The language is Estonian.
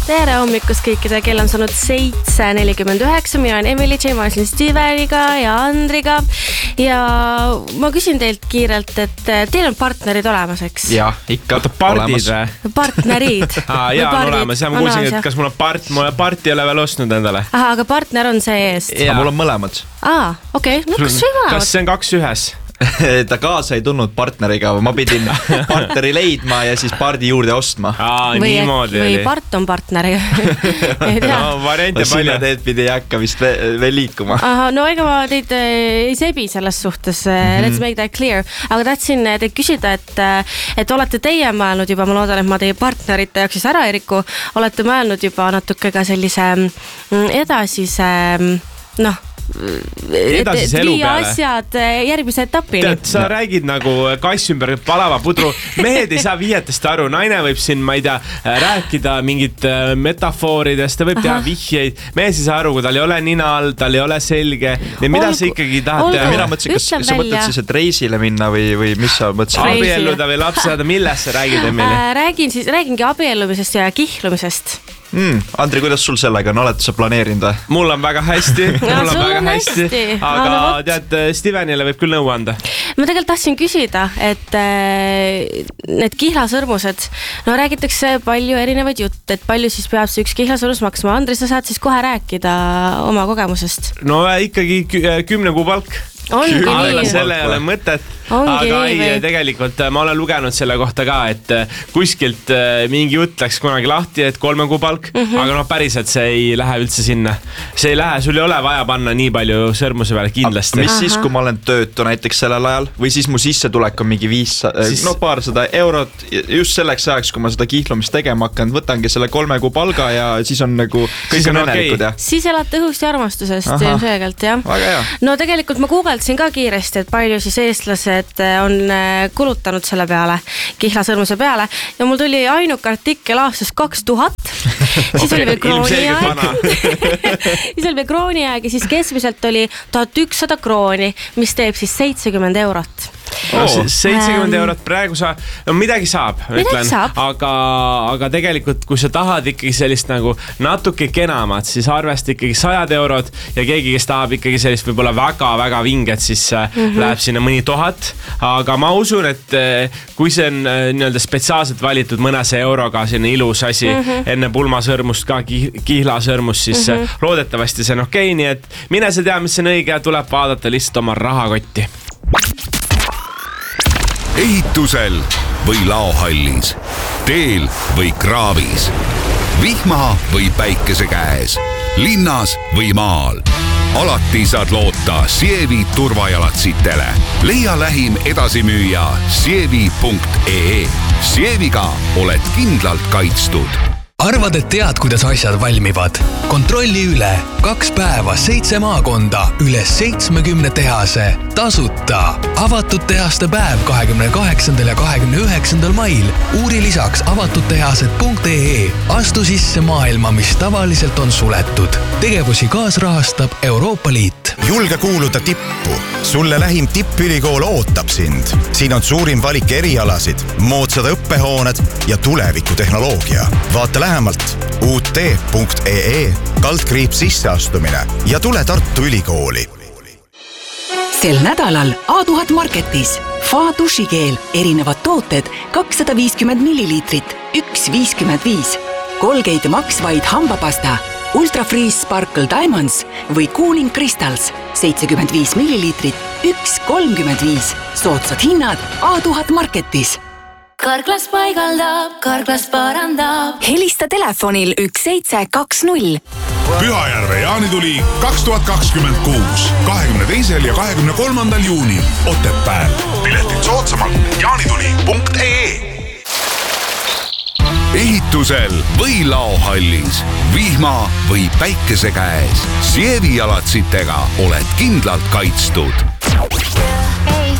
Tere hommikust kõikide, kell on saanud 7:49, mina olen Emily J, ma olen Steveniga ja Andriga ja ma küsin teilt kiirelt, et teil on partnerid olemas, eks? Jah, ikka partid või? Partnerid. Jaa, on olemas ja ma kuulsin, et kas mul on part ei ole veel ostnud endale. Aha, aga partner on see eest? Mul on mõlemad. Okei, no kas või mõlemad? Kas see on 2 ühes? Ta kaasa ei tulnud partneriga, ma pidin partneri leidma ja siis pardi juurde ostma. Niimoodi oli. Või part on partneriga. No, variante palju. Sinna teed pidi ei hakka vist veel liikuma. Aha, no ega ma teid ei sebi selles suhtes, let's make that clear. Aga tahtsin teid küsida, et olete teie mõelnud juba, ma loodan, et ma teie partnerite jaoks siis ära ei riku, olete mõelnud juba natuke ka sellise edasise, edasise elu peale. Asjad järgmise etapini. Tead, sa räägid nagu kass ümber palava pudru. Mehed ei saa viietest aru. Naine võib siin, ma ei tea, rääkida mingit metafooridest, ta võib teha vihjeid. Mees ei saa aru, kui tal ei ole nina all, tal ei ole selge. Ja mida sa ikkagi tahad teha? Mina mõtlesin, kas sa mõtled siis, et reisile minna või mis sa mõtlesid? Abielluda või lapsi saada, millest sa räägid, Emily? Räägingi abiellumisest ja kihllumisest. Andri, kuidas sul sellega on? Oled sa planeerinud? Mul on väga hästi. Aga tead, Stevenile võib küll nõu anda. Ma tegelikult tahtsin küsida, et need kihlasõrmused, räägitakse palju erinevaid jutte, et palju siis peab see üks kihlasõrmus maksma. Andri, sa saad siis kohe rääkida oma kogemusest. No ikkagi 10 kuu palk. Selle ei ole mõtet. Aga ei, tegelikult ma olen lugenud selle kohta ka, et kuskilt mingi jutt läks kunagi lahti, et 3 kuu palk, aga päriselt see ei lähe üldse sinna. See ei lähe, sul ei ole vaja panna nii palju sõrmuse peale kindlasti. Mis siis, kui ma olen töötu näiteks sellel ajal või siis mu sissetulek on mingi 200 eurot just selleks ajaks, kui ma seda kihlumist tegema hakkan, võtangi selle 3 kuu palga ja siis on nagu kõik on õnnelikud. Siis elate õhust ja armastusest ilmselgelt, jah. Väga hea. No tegelikult ma guugeldasin ka kiiresti, et palju siis eestlased on kulutanud selle peale, kihlasõrmuse peale ja mul tuli ainuke artikkel aastast 2000. Siis oli veel krooniaeg. Siis oli veel krooniaeg ja siis keskmiselt oli 1100 krooni, mis teeb siis 70 eurot. 70 eurot praegu midagi saab, ütlen. Aga tegelikult, kui sa tahad ikkagi sellist nagu natuke kenamat, siis arvesta ikkagi 100 eurot ja keegi, kes tahab ikkagi sellist võib-olla väga-väga vinget, siis läheb sinna mõni 1000. Aga ma usun, et kui see on nii-öelda spetsiaalselt valitud mõnese euroga selline ilus asi enne pulmasõrmust ka kihlasõrmust, siis loodetavasti see on okei, nii et mine sa tea, mis on õige ja tuleb vaadata lihtsalt oma rahakotti. Ehitusel või laohallis, teel või kraavis, vihma või päikese käes, linnas või maal. Alati saad loota Sievi turvajalatsitele. Leia lähim edasimüüja sievi.ee. Sieviga oled kindlalt kaitstud. Arvad, et tead, kuidas asjad valmivad? Kontrolli üle 2 päeva 7 maakonda üle 70 tehase tasuta. Avatud tehaste päev 28. ja 29. mail. Uuri lisaks avatuttehased.ee. Astu sisse maailma, mis tavaliselt on suletud. Tegevusi kaasrahastab Euroopa Liit. Julge kuuluda tippu. Sulle lähim tippülikool ootab sind. Siin on suurim valik erialasid, moodsad õppehooned ja tulevikutehnoloogia. Vaata lähemalt ut.ee / sisseastumine ja tule Tartu Ülikooli. Sel nädalal A1000 Marketis Fa dušikeel, erinevad tooted 250 milliliitrit, 1,55. Colgate Max White hambapasta, Ultra Freeze Sparkle Diamonds või Cooling Crystals 75 milliliitrit, 1,35. Soodsad hinnad A1000 Marketis. Karklas paigaldab, Karklas parandab. Helista telefonil 1720. Pühajärve jaanituli 2026. 22. ja 23. juunil Otepääl. Piletid soodsamalt jaanituli.ee. Ehitusel või laohallis, vihma või päikese käes, Sievi jalatsitega oled kindlalt kaitstud.